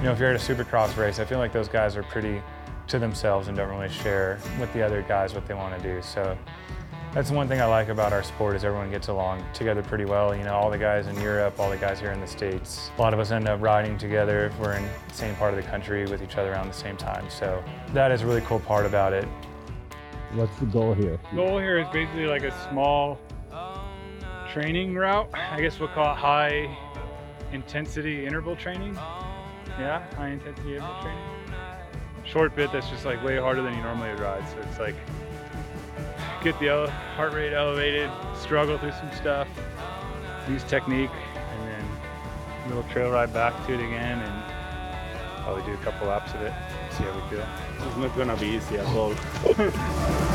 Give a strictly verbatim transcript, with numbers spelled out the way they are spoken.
You know, if you're at a supercross race, I feel like those guys are pretty to themselves and don't really share with the other guys what they want to do. So that's one thing I like about our sport is everyone gets along together pretty well. You know, all the guys in Europe, all the guys here in the States, a lot of us end up riding together if we're in the same part of the country with each other around the same time. So that is a really cool part about it. What's the goal here? Goal here is basically like a small training route. I guess we'll call it high intensity interval training. Yeah, high intensity interval training. Short bit that's just like way harder than you normally would ride. So it's like get the heart rate elevated, struggle through some stuff, use technique, and then a little trail ride back to it again, and probably do a couple laps of it, see how we feel. It's not gonna be easy at all.